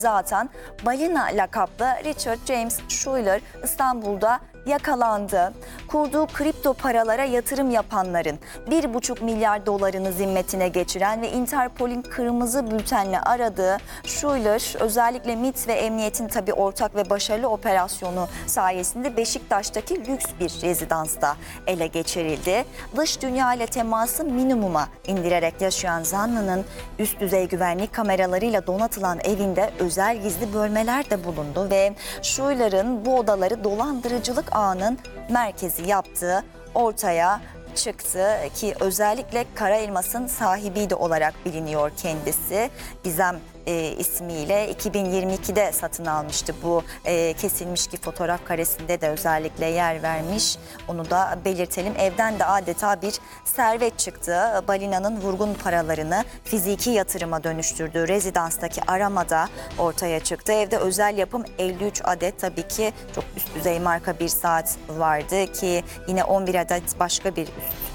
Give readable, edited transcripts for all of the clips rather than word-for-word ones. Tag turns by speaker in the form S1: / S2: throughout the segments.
S1: Zaten balina lakaplı Richard James Schuller İstanbul'da yakalandı. Kurduğu kripto paralara yatırım yapanların 1,5 milyar dolarını zimmetine geçiren ve Interpol'ün kırmızı bültenle aradığı Schuller özellikle MİT ve emniyetin tabii ortak ve başarılı operasyonu sayesinde Beşiktaş'taki lüks bir rezidansta ele geçirildi. Dış dünya ile teması minimuma indirerek yaşayan zanlının üst düzey güvenlik kameralarıyla donatılan evinde özel gizli bölmeler de bulundu ve Schuller'ın bu odaları dolandırıcılık ağının merkezi yaptığı ortaya çıktı ki özellikle Kara Elmas'ın sahibiydi olarak biliniyor kendisi. Gizem ismiyle 2022'de satın almıştı bu kesilmiş ki fotoğraf karesinde de özellikle yer vermiş. Onu da belirtelim. Evden de adeta bir servet çıktı. Balinanın vurgun paralarını fiziki yatırıma dönüştürdüğü rezidanstaki aramada ortaya çıktı. Evde özel yapım 53 adet tabii ki çok üst düzey marka bir saat vardı ki yine 11 adet başka bir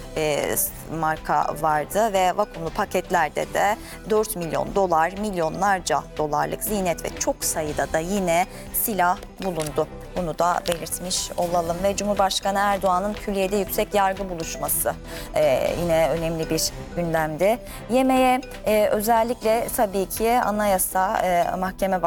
S1: marka vardı ve vakumlu paketlerde de 4 milyon dolar, milyonlarca dolarlık ziynet ve çok sayıda da yine silah bulundu. Bunu da belirtmiş olalım ve Cumhurbaşkanı Erdoğan'ın Külliye'de yüksek yargı buluşması yine önemli bir gündemdi. Yemeğe özellikle tabii ki Anayasa Mahkeme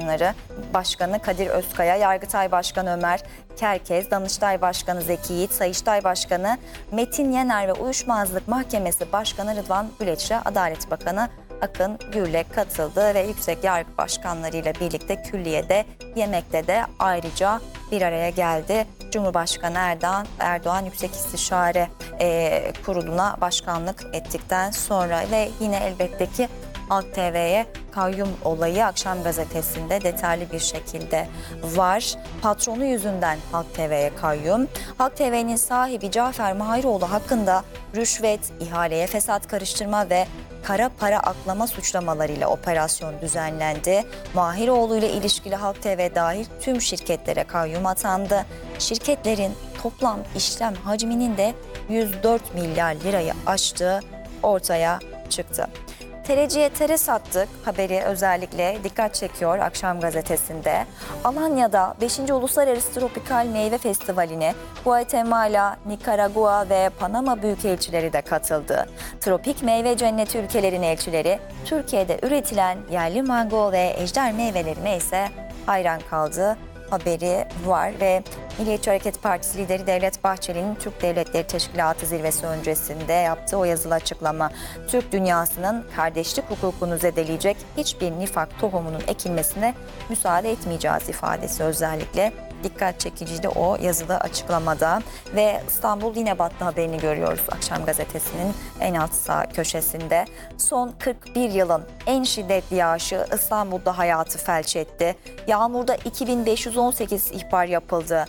S1: Başkanı Kadir Özkaya, Yargıtay Başkanı Ömer Kerkez, Danıştay Başkanı Zeki Yiğit, Sayıştay Başkanı Metin Yener ve Uyuşmazlık Mahkemesi Başkanı Rıdvan Güleç'e Adalet Bakanı Akın Gür'le katıldı ve yüksek yargı başkanlarıyla birlikte külliyede yemekte de ayrıca bir araya geldi. Cumhurbaşkanı Erdoğan Yüksek İstişare Kurulu'na başkanlık ettikten sonra ve yine elbette ki Halk TV'ye kayyum olayı Akşam Gazetesi'nde detaylı bir şekilde var. Patronu yüzünden Halk TV'ye kayyum. Halk TV'nin sahibi Cafer Mahiroğlu hakkında rüşvet, ihaleye fesat karıştırma ve kara para aklama suçlamalarıyla operasyon düzenlendi. Mahiroğlu ile ilişkili Halk TV dahil tüm şirketlere kayyum atandı. Şirketlerin toplam işlem hacminin de 104 milyar lirayı aştığı ortaya çıktı. Tereciye tere sattık haberi özellikle dikkat çekiyor Akşam Gazetesi'nde. Alanya'da 5. Uluslararası Tropikal Meyve Festivali'ne Guatemala, Nikaragua ve Panama büyükelçileri de katıldı. Tropik meyve cenneti ülkelerin elçileri Türkiye'de üretilen yerli mango ve ejder meyvelerine ise hayran kaldı haberi var ve Milliyetçi Hareket Partisi lideri Devlet Bahçeli'nin Türk Devletleri Teşkilatı zirvesi öncesinde yaptığı o yazılı açıklama, Türk dünyasının kardeşlik hukukunu zedeleyecek hiçbir nifak tohumunun ekilmesine müsaade etmeyeceğiz ifadesi özellikle dikkat çekiciydi o yazılı açıklamada ve İstanbul yine battı haberini görüyoruz Akşam Gazetesi'nin en alt sağ köşesinde. Son 41 yılın en şiddetli yağışı İstanbul'da hayatı felç etti. Yağmurda 2518 ihbar yapıldı.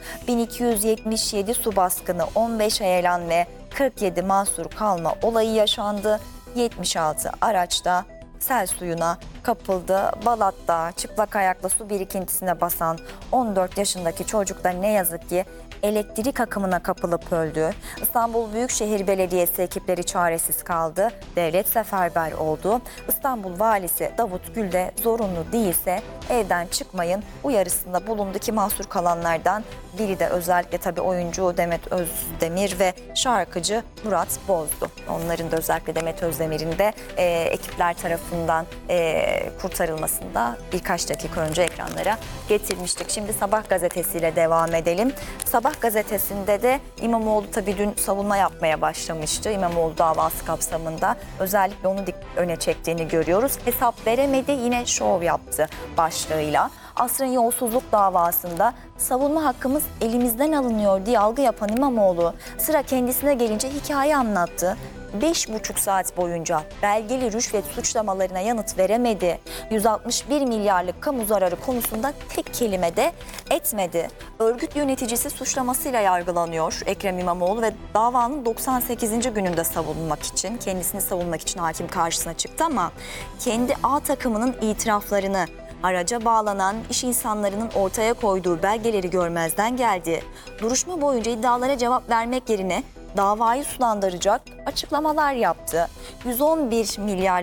S1: 1277 su baskını, 15 heyelan ve 47 mahsur kalma olayı yaşandı. 76 araçta sel suyuna kapıldı. Balat'ta çıplak ayakla su birikintisine basan 14 yaşındaki çocuk da ne yazık ki elektrik akımına kapılıp öldü. İstanbul Büyükşehir Belediyesi ekipleri çaresiz kaldı. Devlet seferber oldu. İstanbul Valisi Davut Gül de zorunlu değilse evden çıkmayın uyarısında bulundu ki mahsur kalanlardan biri de özellikle tabii oyuncu Demet Özdemir ve şarkıcı Murat Bozdu. Onların da özellikle Demet Özdemir'in de ekipler tarafından kurtarılmasında birkaç dakika önce ekranlara getirmiştik. Şimdi Sabah gazetesiyle devam edelim. Sabah gazetesinde de İmamoğlu tabii dün savunma yapmaya başlamıştı. İmamoğlu davası kapsamında özellikle onu öne çektiğini görüyoruz. Hesap veremedi yine şov yaptı başlığıyla. Asrın yolsuzluk davasında savunma hakkımız elimizden alınıyor diye algı yapan İmamoğlu sıra kendisine gelince hikaye anlattı. 5,5 saat boyunca belgeli rüşvet suçlamalarına yanıt veremedi. 161 milyarlık kamu zararı konusunda tek kelime de etmedi. Örgüt yöneticisi suçlamasıyla yargılanıyor Ekrem İmamoğlu ve davanın 98. gününde kendisini savunmak için hakim karşısına çıktı ama kendi A takımının itiraflarını, araca bağlanan iş insanlarının ortaya koyduğu belgeleri görmezden geldi. Duruşma boyunca iddialara cevap vermek yerine davayı sulandıracak açıklamalar yaptı. 111 milyarlık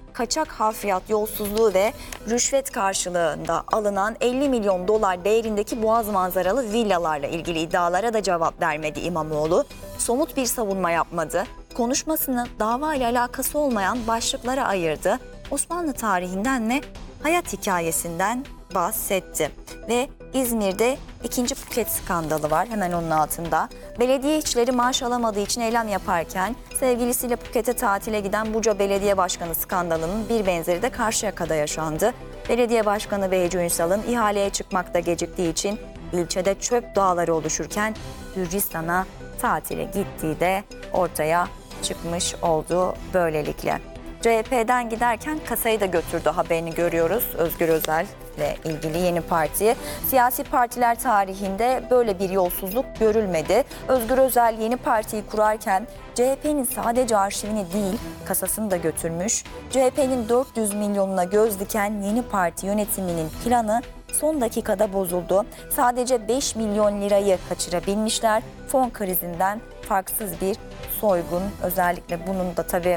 S1: kaçak hafriyat yolsuzluğu ve rüşvet karşılığında alınan 50 milyon dolar değerindeki Boğaz manzaralı villalarla ilgili iddialara da cevap vermedi İmamoğlu. Somut bir savunma yapmadı. Konuşmasını dava ile alakası olmayan başlıklara ayırdı. Osmanlı tarihinden ve hayat hikayesinden bahsetti. Ve İzmir'de ikinci Phuket skandalı var hemen onun altında. Belediye işçileri maaş alamadığı için eylem yaparken sevgilisiyle Phuket'e tatile giden Buca Belediye Başkanı skandalının bir benzeri de Karşıyaka'da yaşandı. Belediye Başkanı Beyci Ünsal'ın ihaleye çıkmakta geciktiği için ilçede çöp dağları oluşurken Gürcistan'a tatile gittiği de ortaya çıkmış oldu böylelikle. CHP'den giderken kasayı da götürdü haberini görüyoruz. Özgür Özel'le ilgili yeni partiye. Siyasi partiler tarihinde böyle bir yolsuzluk görülmedi. Özgür Özel yeni partiyi kurarken CHP'nin sadece arşivini değil kasasını da götürmüş. CHP'nin 400 milyonuna göz diken yeni parti yönetiminin planı son dakikada bozuldu. Sadece 5 milyon lirayı kaçırabilmişler. Fon krizinden farksız bir soygun. Özellikle bunun da tabii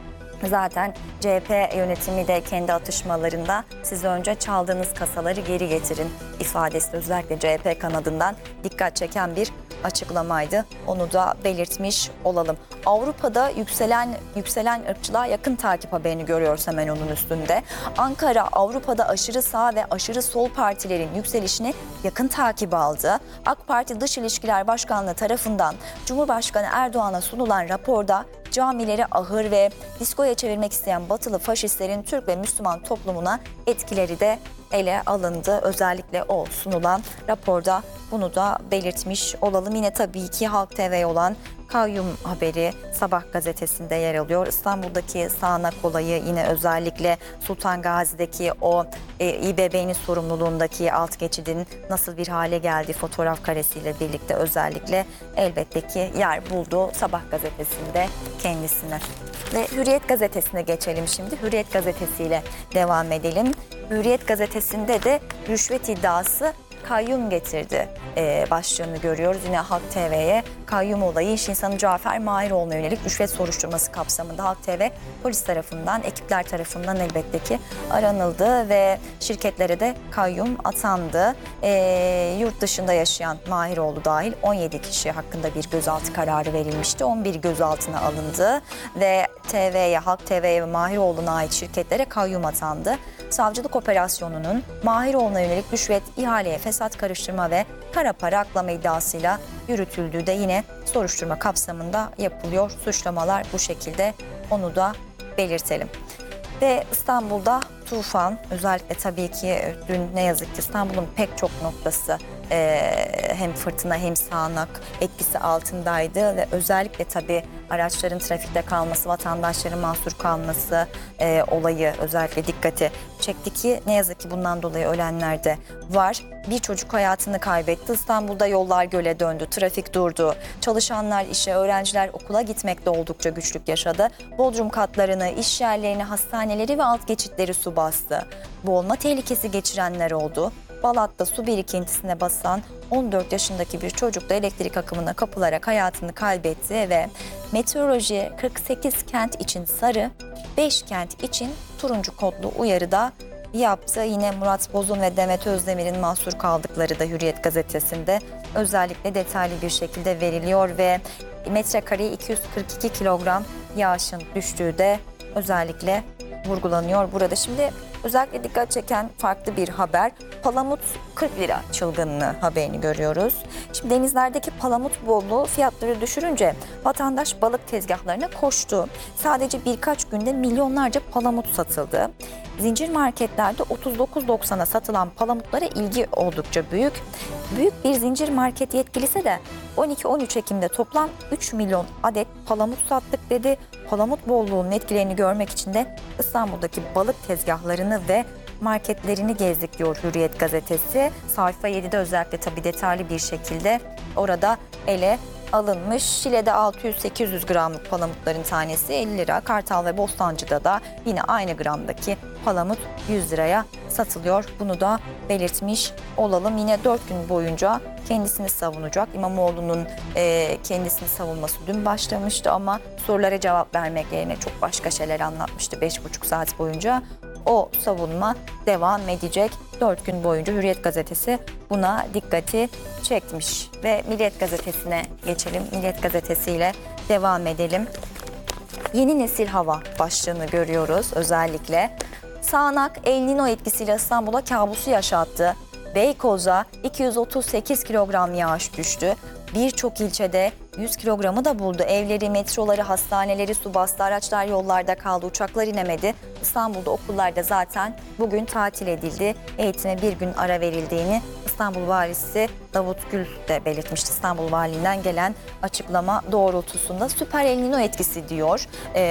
S1: zaten CHP yönetimi de kendi atışmalarında siz önce çaldığınız kasaları geri getirin ifadesi özellikle CHP kanadından dikkat çeken bir açıklamaydı. Onu da belirtmiş olalım. Avrupa'da yükselen ırkçılığa yakın takip haberini görüyoruz hemen onun üstünde. Ankara Avrupa'da aşırı sağ ve aşırı sol partilerin yükselişini yakın takip aldı. AK Parti Dış İlişkiler Başkanlığı tarafından Cumhurbaşkanı Erdoğan'a sunulan raporda camileri ahır ve diskoya çevirmek isteyen batılı faşistlerin Türk ve Müslüman toplumuna etkileri de ele alındı. Özellikle o sunulan raporda bunu da belirtmiş olalım. Yine tabii ki Halk TV'ye olan kayyum haberi Sabah gazetesinde yer alıyor. İstanbul'daki sağanak olayı yine özellikle Sultan Gazi'deki o İBB'nin sorumluluğundaki alt geçidin nasıl bir hale geldiği fotoğraf karesiyle birlikte özellikle elbette ki yer buldu Sabah gazetesinde kendisine. Ve Hürriyet gazetesine geçelim şimdi. Hürriyet gazetesiyle devam edelim. Hürriyet gazetesinde de rüşvet iddiası kayyum getirdi başlığını görüyoruz. Yine Halk TV'ye kayyum olayı iş insanı Cafer Mahiroğlu'na yönelik rüşvet soruşturması kapsamında Halk TV polis tarafından, ekipler tarafından elbette ki aranıldı ve şirketlere de kayyum atandı. Yurt dışında yaşayan Mahiroğlu dahil 17 kişi hakkında bir gözaltı kararı verilmişti. 11 gözaltına alındı ve Halk TV'ye ve Mahiroğlu'na ait şirketlere kayyum atandı. Savcılık operasyonunun Mahiroğlu'na yönelik rüşvet, ihaleye fesat karıştırma ve kara para aklama iddiasıyla yürütüldüğü de yine soruşturma kapsamında yapılıyor. Suçlamalar bu şekilde, onu da belirtelim. Ve İstanbul'da tufan, özellikle tabii ki dün ne yazık ki İstanbul'un pek çok noktası hem fırtına hem sağanak etkisi altındaydı ve özellikle tabii araçların trafikte kalması, vatandaşların mahsur kalması olayı özellikle dikkati çekti ki ne yazık ki bundan dolayı ölenler de var. Bir çocuk hayatını kaybetti. İstanbul'da yollar göle döndü, trafik durdu. Çalışanlar işe, öğrenciler okula gitmekte oldukça güçlük yaşadı. Bodrum katlarını, iş yerlerini, hastaneleri ve alt geçitleri su bastı. Boğulma tehlikesi geçirenler oldu. Balat'ta su birikintisine basan 14 yaşındaki bir çocuk da elektrik akımına kapılarak hayatını kaybetti ve meteoroloji 48 kent için sarı, 5 kent için turuncu kodlu uyarı da yaptı. Yine Murat Bozun ve Demet Özdemir'in mahsur kaldıkları da Hürriyet gazetesinde özellikle detaylı bir şekilde veriliyor ve metrekareye 242 kilogram yağışın düştüğü de özellikle vurgulanıyor burada. Şimdi özellikle dikkat çeken farklı bir haber. Palamut 40 lira çılgınlığı haberini görüyoruz. Şimdi denizlerdeki palamut bolluğu fiyatları düşürünce vatandaş balık tezgahlarına koştu. Sadece birkaç günde milyonlarca palamut satıldı. Zincir marketlerde 39.90'a satılan palamutlara ilgi oldukça büyük. Büyük bir zincir market yetkilisi de 12-13 Ekim'de toplam 3 milyon adet palamut sattık dedi. Palamut bolluğunun etkilerini görmek için de İstanbul'daki balık tezgahlarını ve marketlerini gezdik diyor Hürriyet gazetesi. Sayfa 7'de özellikle tabii detaylı bir şekilde orada ele alınmış. Şile'de 600-800 gramlık palamutların tanesi 50 lira. Kartal ve Bostancı'da da yine aynı gramdaki palamut 100 liraya satılıyor. Bunu da belirtmiş olalım. Yine 4 gün boyunca kendisini savunacak. İmamoğlu'nun kendisini savunması dün başlamıştı ama sorulara cevap vermek yerine çok başka şeyler anlatmıştı 5,5 saat boyunca. O savunma devam edecek. 4 gün boyunca Hürriyet gazetesi buna dikkati çekmiş. Ve Milliyet gazetesine geçelim. Milliyet gazetesiyle devam edelim. Yeni nesil hava başlığını görüyoruz özellikle. Sağanak El Niño etkisiyle İstanbul'a kabusu yaşattı. Beykoz'a 238 kilogram yağış düştü. Birçok ilçede 100 kilogramı da buldu. Evleri, metroları, hastaneleri su bastı, araçlar yollarda kaldı, uçaklar inemedi. İstanbul'da okullarda zaten bugün tatil edildi. Eğitime bir gün ara verildiğini İstanbul Valisi Davut Gül de belirtmişti. İstanbul Valiliğinden gelen açıklama doğrultusunda süper El Niño etkisi diyor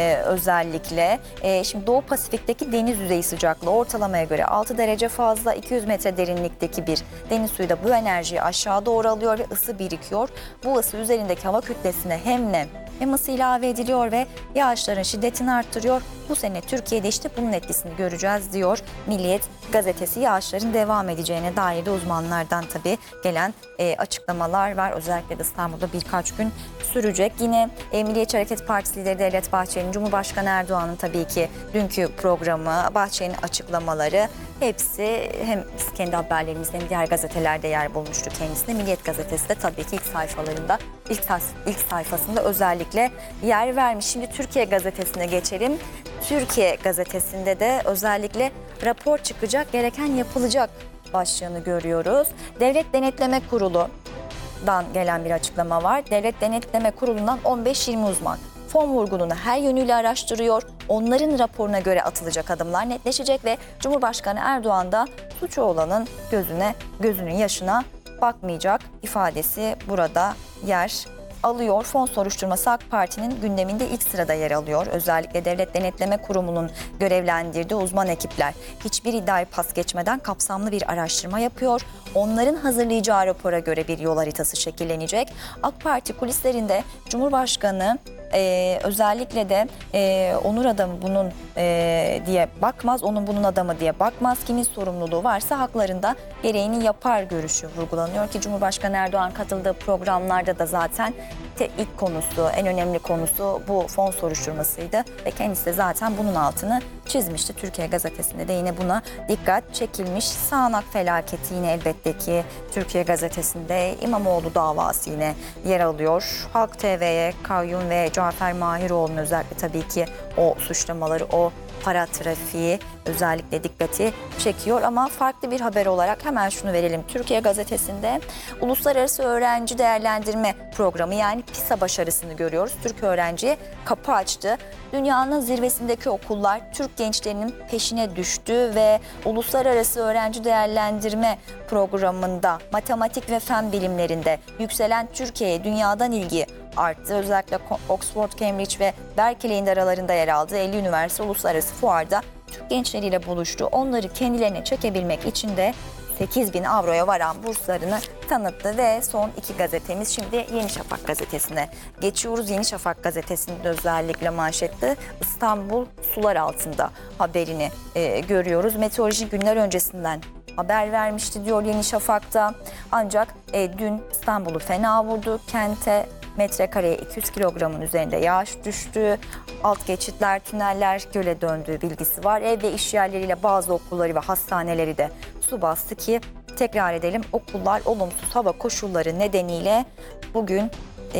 S1: özellikle. Şimdi Doğu Pasifik'teki deniz yüzeyi sıcaklığı ortalamaya göre 6 derece fazla, 200 metre derinlikteki bir deniz suyu da bu enerjiyi aşağı doğru alıyor ve ısı birikiyor. Bu ısı üzerindeki hava kütlesine hem nem hem ısı ilave ediliyor ve yağışların şiddetini arttırıyor. Bu sene Türkiye'de işte bunun etkisini göreceğiz diyor Milliyet gazetesi. Yağışların devam edeceğine dair de uzmanlardan tabii gelen açıklamalar var. Özellikle de İstanbul'da birkaç gün sürecek. Yine Milliyetçi Hareket Partisi lideri Devlet Bahçeli'nin, Cumhurbaşkanı Erdoğan'ın tabii ki dünkü programı, Bahçeli'nin açıklamaları hepsi hem biz kendi haberlerimizde hem diğer gazetelerde yer bulmuştu kendisine. Milliyet gazetesi de tabii ki ilk sayfalarında, ilk sayfasında özellikle yer vermiş. Şimdi Türkiye gazetesine geçelim. Türkiye gazetesinde de özellikle rapor çıkacak, gereken yapılacak başlığını görüyoruz. Devlet Denetleme Kurulu'dan gelen bir açıklama var. Devlet Denetleme Kurulu'ndan 15-20 uzman fon vurgununu her yönüyle araştırıyor. Onların raporuna göre atılacak adımlar netleşecek ve Cumhurbaşkanı Erdoğan da suçu olanın gözünün yaşına bakmayacak ifadesi burada yer alıyor. Fon soruşturması AK Parti'nin gündeminde ilk sırada yer alıyor. Özellikle Devlet Denetleme Kurumu'nun görevlendirdiği uzman ekipler hiçbir iddiayı pas geçmeden kapsamlı bir araştırma yapıyor. Onların hazırlayacağı rapora göre bir yol haritası şekillenecek. AK Parti kulislerinde Cumhurbaşkanı özellikle de onur adamı bunun diye bakmaz, onun bunun adamı diye bakmaz. Kimin sorumluluğu varsa haklarında gereğini yapar görüşü vurgulanıyor ki Cumhurbaşkanı Erdoğan katıldığı programlarda da zaten ilk konusu, en önemli konusu bu fon soruşturmasıydı ve kendisi de zaten bunun altını çizmişti. Türkiye gazetesinde de yine buna dikkat çekilmiş. Sağanak felaketi yine elbette ki Türkiye gazetesinde, İmamoğlu davası yine yer alıyor. Halk TV'ye Kayyum ve Cafer Mahiroğlu'nun özellikle tabii ki o suçlamaları, o para trafiği özellikle dikkati çekiyor ama farklı bir haber olarak hemen şunu verelim. Türkiye gazetesinde Uluslararası Öğrenci Değerlendirme Programı yani PISA başarısını görüyoruz. Türk öğrenciye kapı açtı. Dünyanın zirvesindeki okullar Türk gençlerinin peşine düştü ve Uluslararası Öğrenci Değerlendirme Programı'nda matematik ve fen bilimlerinde yükselen Türkiye'ye dünyadan ilgi arttı. Özellikle Oxford, Cambridge ve Berkeley'in de aralarında yer aldığı 50 üniversite uluslararası fuarda Türk gençleriyle buluştu. Onları kendilerine çekebilmek için de 8.000 avroya varan burslarını tanıttı ve son iki gazetemiz şimdi Yeni Şafak gazetesine geçiyoruz. Yeni Şafak gazetesinde özellikle manşette İstanbul sular altında haberini görüyoruz. Meteoroloji günler öncesinden haber vermişti diyor Yeni Şafak'ta. Ancak dün İstanbul'u fena vurdu. Kente metrekareye 200 kilogramın üzerinde yağış düştü. Alt geçitler, tüneller göle döndüğü bilgisi var. Ev ve iş yerleriyle bazı okulları ve hastaneleri de su bastı ki tekrar edelim okullar olumsuz hava koşulları nedeniyle bugün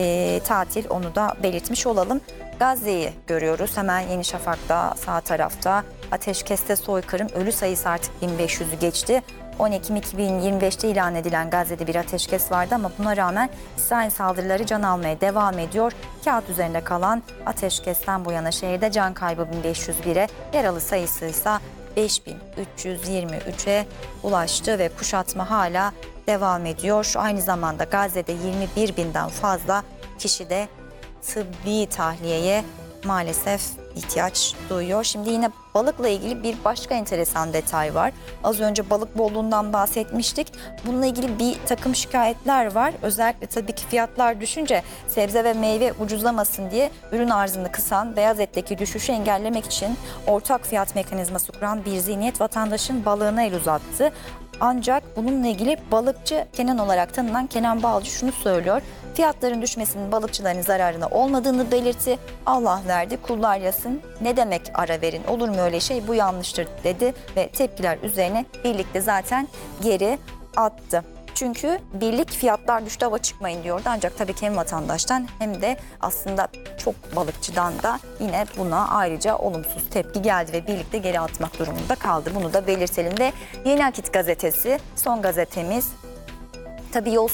S1: tatil, onu da belirtmiş olalım. Gazze'yi görüyoruz hemen Yeni Şafak'ta sağ tarafta. Ateşkeste soykırım, ölü sayısı artık 1500'ü geçti. 10 Ekim 2025'te ilan edilen Gazze'de bir ateşkes vardı ama buna rağmen İsrail saldırıları can almaya devam ediyor. Kağıt üzerinde kalan ateşkesten bu yana şehirde can kaybı 1501'e, yaralı sayısı ise 5323'e ulaştı ve kuşatma hala devam ediyor. Aynı zamanda Gazze'de 21.000'den fazla kişi de tıbbi tahliyeye maalesef ihtiyaç duyuyor. Şimdi yine balıkla ilgili bir başka enteresan detay var. Az önce balık bolluğundan bahsetmiştik. Bununla ilgili bir takım şikayetler var. Özellikle tabii ki fiyatlar düşünce sebze ve meyve ucuzlamasın diye ürün arzını kısan, beyaz etteki düşüşü engellemek için ortak fiyat mekanizması kuran bir zihniyet vatandaşın balığına el uzattı. Ancak bununla ilgili balıkçı Kenan olarak tanınan Kenan Balcı şunu söylüyor. Fiyatların düşmesinin balıkçıların zararına olmadığını belirtti. Allah verdi, kullar yasın. Ne demek ara verin? Olur mu öyle şey? Bu yanlıştır dedi ve tepkiler üzerine birlikte zaten geri attı. Çünkü birlik fiyatlar düştü hava çıkmayın diyordu. Ancak tabii ki hem vatandaştan hem de aslında çok balıkçıdan da yine buna ayrıca olumsuz tepki geldi ve birlikte geri atmak durumunda kaldı. Bunu da belirtelim ve Yeni Akit gazetesi son gazetemiz. Tabii yol